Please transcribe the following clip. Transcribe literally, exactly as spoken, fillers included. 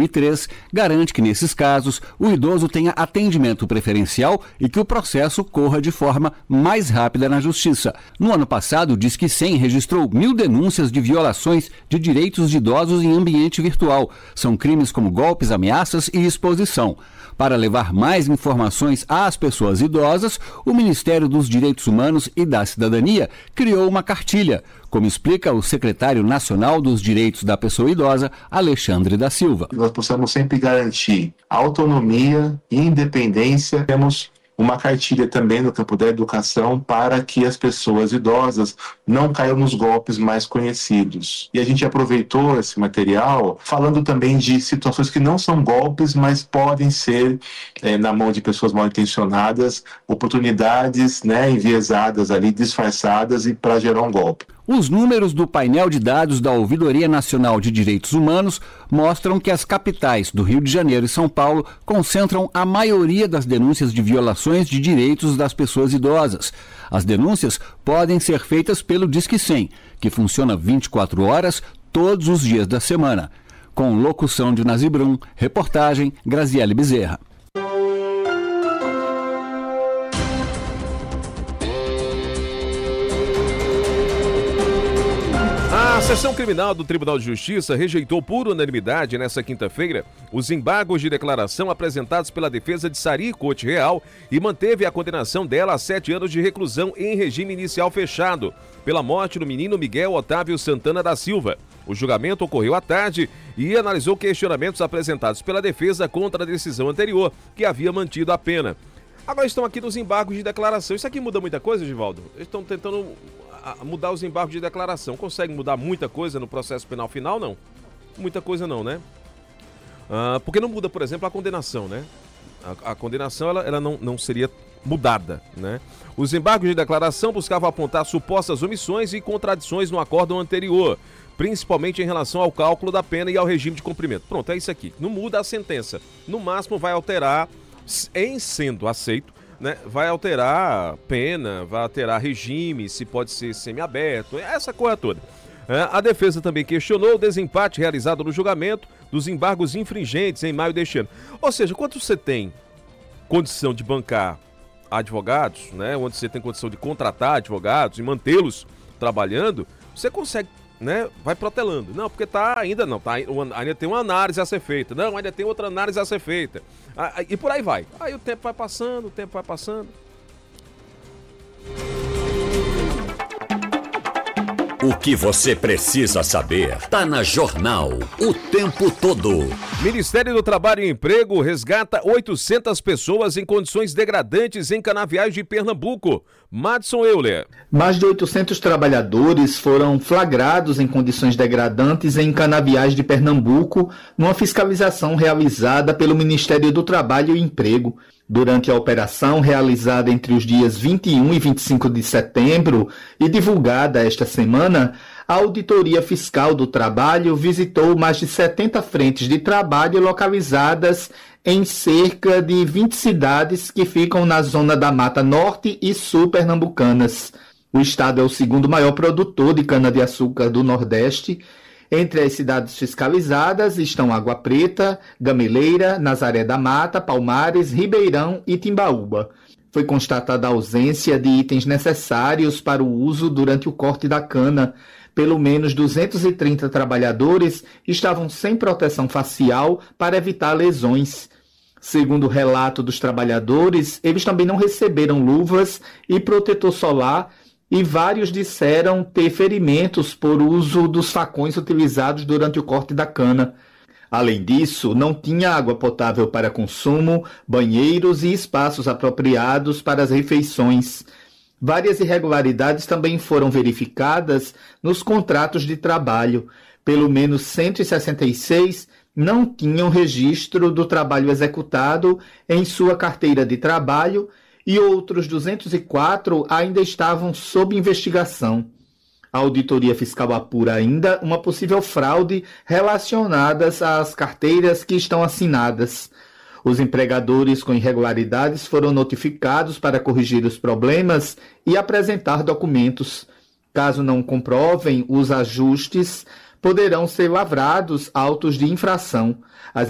mil e três, garante que, nesses casos, o idoso tenha atendimento preferencial e que o processo corra de forma mais rápida na Justiça. No ano passado, o Disque cem registrou mil denúncias de violações de direitos de idosos em ambiente virtual. São crimes como golpes, ameaças e exposição. Para levar mais informações às pessoas idosas, o Ministério dos Direitos Humanos e da Cidadania criou uma cartilha, como explica o secretário nacional dos Direitos da Pessoa Idosa, Alexandre da Silva. Nós possamos sempre garantir autonomia e independência. Temos uma cartilha também no campo da educação para que as pessoas idosas não caiam nos golpes mais conhecidos. E a gente aproveitou esse material falando também de situações que não são golpes, mas podem ser, é, na mão de pessoas mal intencionadas, oportunidades, né, enviesadas ali, disfarçadas e para gerar um golpe. Os números do painel de dados da Ouvidoria Nacional de Direitos Humanos mostram que as capitais do Rio de Janeiro e São Paulo concentram a maioria das denúncias de violações de direitos das pessoas idosas. As denúncias podem ser feitas pelo Disque cem, que funciona vinte e quatro horas todos os dias da semana. Com locução de Nazi Brum, reportagem Graziele Bezerra. A Seção Criminal do Tribunal de Justiça rejeitou por unanimidade nesta quinta-feira os embargos de declaração apresentados pela defesa de Sari Cote Real e manteve a condenação dela a sete anos de reclusão em regime inicial fechado pela morte do menino Miguel Otávio Santana da Silva. O julgamento ocorreu à tarde e analisou questionamentos apresentados pela defesa contra a decisão anterior, que havia mantido a pena. Agora estão aqui nos embargos de declaração. Isso aqui muda muita coisa, Givaldo? Eles estão tentando mudar os embargos de declaração. Consegue mudar muita coisa no processo penal final? Não. Muita coisa não, né? Ah, porque não muda, por exemplo, a condenação, né? A, a condenação ela, ela não, não seria mudada, né? Os embargos de declaração buscavam apontar supostas omissões e contradições no acórdão anterior, principalmente em relação ao cálculo da pena e ao regime de cumprimento. Pronto, é isso aqui. Não muda a sentença. No máximo vai alterar, em sendo aceito, né, vai alterar pena, vai alterar regime, se pode ser semiaberto, essa coisa toda. É, a defesa também questionou o desempate realizado no julgamento dos embargos infringentes em maio deste ano. Ou seja, quando você tem condição de bancar advogados, né, onde você tem condição de contratar advogados e mantê-los trabalhando, você consegue, né, vai protelando. Não, porque tá ainda não, tá, ainda tem uma análise a ser feita. Não, ainda tem outra análise a ser feita. E por aí vai. Aí o tempo vai passando, o tempo vai passando. O que você precisa saber tá na Jornal o tempo todo. Ministério do Trabalho e Emprego resgata oitocentas pessoas em condições degradantes em canaviais de Pernambuco. Madson Euler. Mais de oitocentos trabalhadores foram flagrados em condições degradantes em canaviais de Pernambuco, numa fiscalização realizada pelo Ministério do Trabalho e Emprego. Durante a operação realizada entre os dias vinte e um e vinte e cinco de setembro e divulgada esta semana, a Auditoria Fiscal do Trabalho visitou mais de setenta frentes de trabalho localizadas em cerca de vinte cidades que ficam na zona da Mata Norte e Sul pernambucanas. O estado é o segundo maior produtor de cana-de-açúcar do Nordeste. Entre as cidades fiscalizadas estão Água Preta, Gameleira, Nazaré da Mata, Palmares, Ribeirão e Timbaúba. Foi constatada a ausência de itens necessários para o uso durante o corte da cana. Pelo menos duzentos e trinta trabalhadores estavam sem proteção facial para evitar lesões. Segundo o relato dos trabalhadores, eles também não receberam luvas e protetor solar, e vários disseram ter ferimentos por uso dos facões utilizados durante o corte da cana. Além disso, não tinha água potável para consumo, banheiros e espaços apropriados para as refeições. Várias irregularidades também foram verificadas nos contratos de trabalho. Pelo menos cento e sessenta e seis não tinham registro do trabalho executado em sua carteira de trabalho e outros duzentos e quatro ainda estavam sob investigação. A Auditoria Fiscal apura ainda uma possível fraude relacionadas às carteiras que estão assinadas. Os empregadores com irregularidades foram notificados para corrigir os problemas e apresentar documentos. Caso não comprovem os ajustes, poderão ser lavrados autos de infração. As